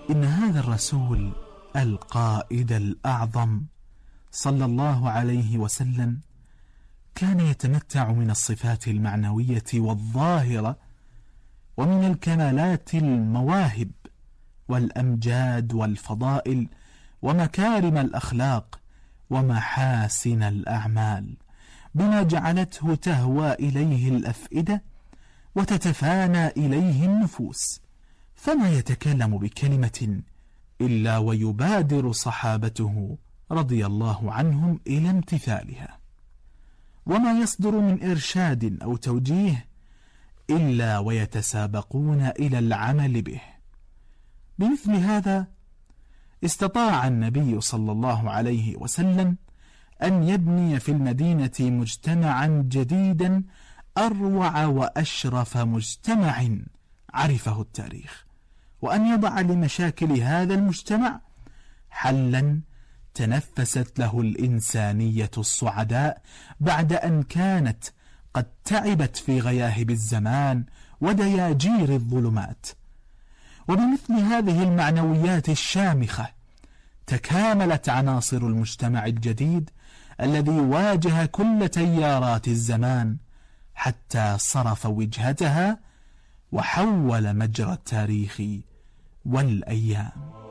إن هذا الرسول القائد الأعظم صلى الله عليه وسلم كان يتمتع من الصفات المعنوية والظاهرة ومن الكمالات المواهب والأمجاد والفضائل ومكارم الأخلاق ومحاسن الأعمال، بما جعلته تهوى إليه الأفئدة وتتفانى إليه النفوس، فما يتكلم بكلمة إلا ويبادر صحابته رضي الله عنهم إلى امتثالها، وما يصدر من إرشاد أو توجيه إلا ويتسابقون إلى العمل به. بمثل هذا استطاع النبي صلى الله عليه وسلم أن يبني في المدينة مجتمعا جديدا أروع وأشرف مجتمع عرفه التاريخ، وأن يضع لمشاكل هذا المجتمع حلا تنفست له الإنسانية الصعداء بعد أن كانت قد تعبت في غياهب الزمان ودياجير الظلمات. وبمثل هذه المعنويات الشامخة تكاملت عناصر المجتمع الجديد الذي واجه كل تيارات الزمان حتى صرف وجهتها وحول مجرى التاريخ والأيام.